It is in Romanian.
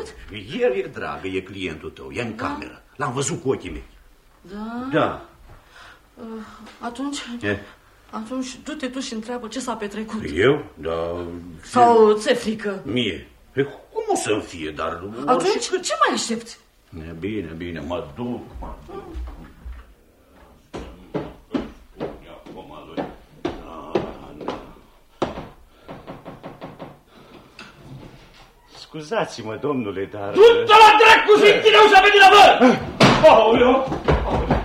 văd? El e, dragă, e clientul tău, e în cameră. L-am văzut cu ochii mei. Da? Da. Atunci du-te tu și întreabă ce s-a petrecut. Eu? Da. Sau ți-e frică? Mie? Cum o să-mi fie, dar... Atunci ce mai aștepți? Bine, mă duc. Scuzați-mă, domnule, dar... Du-te la dracu și tine ușa pe din avă! Aoleu!